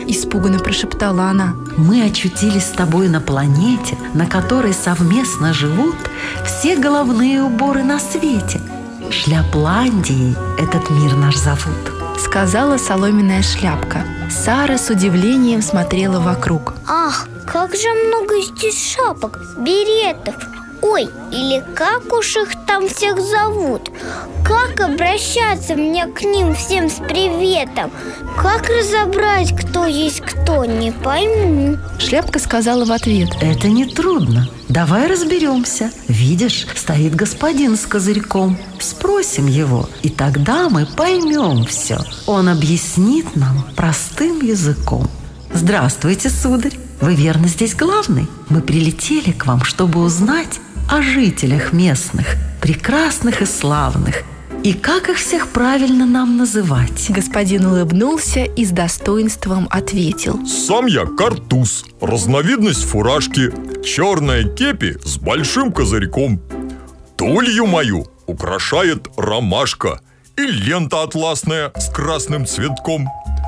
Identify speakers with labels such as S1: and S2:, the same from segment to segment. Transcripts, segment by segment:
S1: испуганно прошептала она.
S2: Мы очутились с тобой на планете, на которой совместно живут все головные уборы на свете. Шляпландией этот мир наш зовут,
S1: сказала соломенная шляпка. Сара с удивлением смотрела вокруг.
S3: Ах, как же много здесь шапок, беретов. Ой, или как уж их там всех зовут? Как обращаться мне к ним всем с приветом? Как разобрать, кто есть кто, не пойму.
S1: Шляпка сказала в ответ:
S2: это нетрудно. Давай разберемся. Видишь, стоит господин с козырьком. Спросим его, и тогда мы поймем все. Он объяснит нам простым языком. Здравствуйте, сударь. Вы верно здесь главный? Мы прилетели к вам, чтобы узнать о жителях местных, прекрасных и славных, и как их всех правильно нам называть.
S1: Господин улыбнулся и с достоинством ответил:
S4: сам я картуз, разновидность фуражки, черная кепи с большим козырьком. Тулью мою украшает ромашка и лента атласная с красным цветком.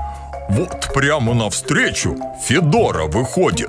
S4: Вот прямо навстречу Федора выходит,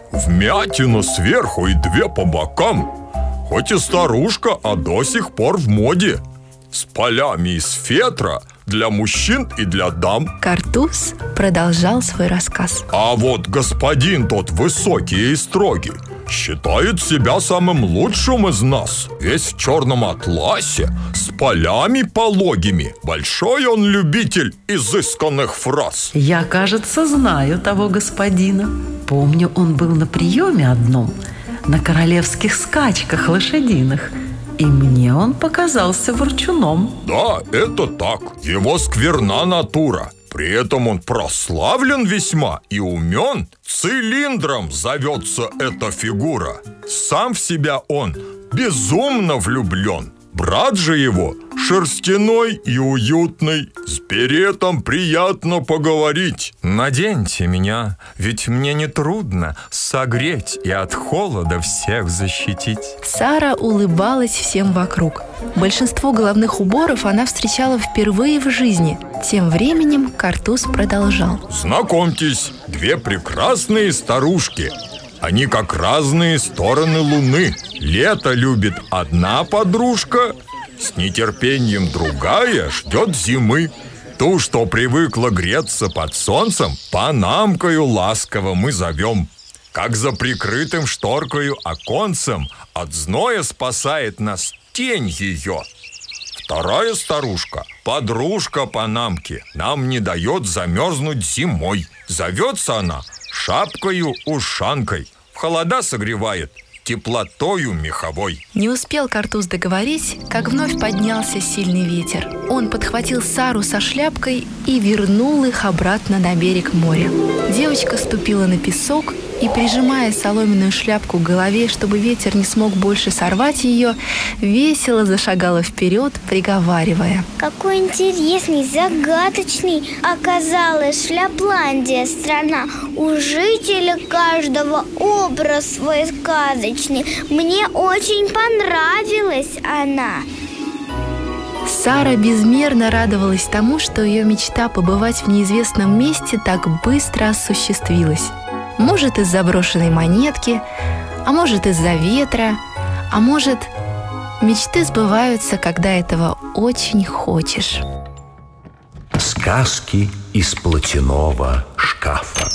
S4: вмятина сверху и 2 по бокам. Хоть и старушка, а до сих пор в моде. С полями из фетра для мужчин и для дам.
S1: Картуз продолжал свой рассказ.
S4: А вот господин тот высокий и строгий считает себя самым лучшим из нас. Весь в черном атласе, с полями пологими. Большой он любитель изысканных фраз.
S2: Я, кажется, знаю того господина. Помню, он был на приеме одном, на королевских скачках лошадиных, и мне он показался ворчуном.
S4: Да, это так. Его скверна натура. При этом он прославлен весьма и умен. Цилиндром зовется эта фигура. Сам в себя он безумно влюблен. Брат же его шерстяной и уютный. С беретом приятно поговорить.
S5: Наденьте меня, ведь мне нетрудно согреть и от холода всех защитить.
S1: Сара улыбалась всем вокруг. Большинство головных уборов она встречала впервые в жизни. Тем временем Картуз продолжал.
S4: Знакомьтесь, 2 прекрасные старушки. Они как разные стороны луны. Лето любит одна подружка, с нетерпением другая ждет зимы. Ту, что привыкла греться под солнцем, панамкою ласково мы зовем. Как за прикрытым шторкою оконцем от зноя спасает нас тень ее. Вторая старушка, подружка панамки, нам не дает замерзнуть зимой. Зовется она шапкою-ушанкой, в холода согревает теплотою меховой.
S1: Не успел Картуз договорить, как вновь поднялся сильный ветер. Он подхватил Сару со шляпкой и вернул их обратно на берег моря. Девочка ступила на песок и, прижимая соломенную шляпку к голове, чтобы ветер не смог больше сорвать ее, весело зашагала вперед, приговаривая:
S3: какой интересный, загадочный оказалась Шляпландия страна. У жителя каждого образ свой сказочный. Мне очень понравилась она.
S1: Сара безмерно радовалась тому, что ее мечта побывать в неизвестном месте так быстро осуществилась. Может, из-за брошенной монетки, а может, из-за ветра, а может, мечты сбываются, когда этого очень хочешь.
S6: Сказки из платяного шкафа.